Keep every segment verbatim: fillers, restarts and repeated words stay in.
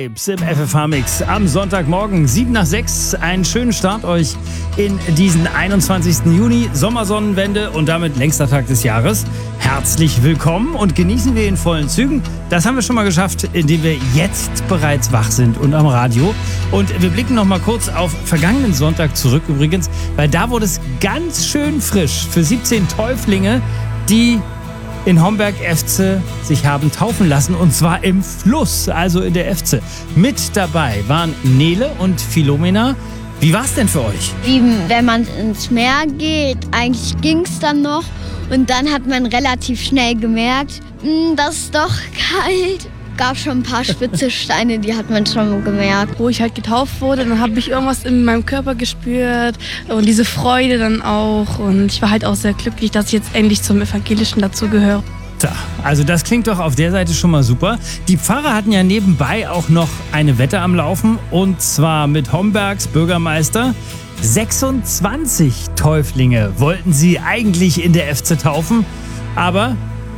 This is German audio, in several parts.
Vibes im F F H-Mix am Sonntagmorgen, sieben nach sechs. Einen schönen Start euch in diesen einundzwanzigsten Juni, Sommersonnenwende und damit längster Tag des Jahres. Herzlich willkommen und genießen wir in vollen Zügen. Das haben wir schon mal geschafft, indem wir jetzt bereits wach sind und am Radio. Und wir blicken noch mal kurz auf vergangenen Sonntag zurück übrigens, weil da wurde es ganz schön frisch für siebzehn Täuflinge, die in Homberg-Efze sich haben taufen lassen, und zwar im Fluss, also in der Efze. Mit dabei waren Nele und Philomena. Wie war's denn für euch? Wie wenn man ins Meer geht, eigentlich ging's dann noch. Und dann hat man relativ schnell gemerkt, mh, das ist doch kalt. Gab schon ein paar spitze Steine, die hat man schon gemerkt. Wo ich halt getauft wurde, dann habe ich irgendwas in meinem Körper gespürt und diese Freude dann auch. Und ich war halt auch sehr glücklich, dass ich jetzt endlich zum Evangelischen dazugehöre. Tja, also das klingt doch auf der Seite schon mal super. Die Pfarrer hatten ja nebenbei auch noch eine Wette am Laufen, und zwar mit Hombergs Bürgermeister. sechsundzwanzig Täuflinge wollten sie eigentlich in der Efze taufen, aber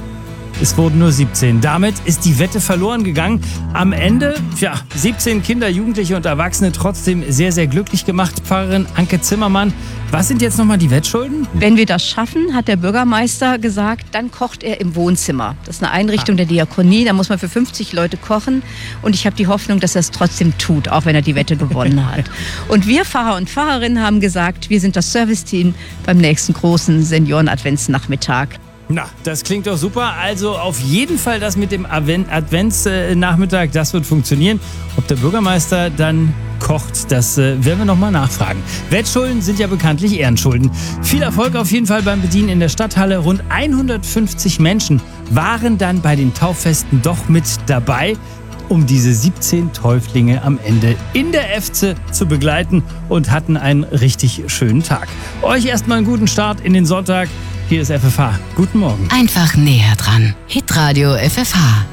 es wurden nur siebzehn. Damit ist die Wette verloren gegangen. Am Ende, ja, siebzehn Kinder, Jugendliche und Erwachsene trotzdem sehr, sehr glücklich gemacht. Pfarrerin Anke Zimmermann, was sind jetzt nochmal die Wettschulden? Wenn wir das schaffen, hat der Bürgermeister gesagt, dann kocht er im Wohnzimmer. Das ist eine Einrichtung der Diakonie, da muss man für fünfzig Leute kochen. Und ich habe die Hoffnung, dass er es trotzdem tut, auch wenn er die Wette gewonnen hat. Und wir Pfarrer und Pfarrerinnen haben gesagt, wir sind das Serviceteam beim nächsten großen Senioren-Adventsnachmittag. Na, das klingt doch super. Also auf jeden Fall das mit dem Adventsnachmittag, das wird funktionieren. Ob der Bürgermeister dann kocht, das äh, werden wir nochmal nachfragen. Wettschulden sind ja bekanntlich Ehrenschulden. Viel Erfolg auf jeden Fall beim Bedienen in der Stadthalle. Rund hundertfünfzig Menschen waren dann bei den Tauffesten doch mit dabei, um diese siebzehn Täuflinge am Ende in der Efze zu begleiten, und hatten einen richtig schönen Tag. Euch erstmal einen guten Start in den Sonntag. Hier ist F F H. Guten Morgen. Einfach näher dran. Hitradio F F H.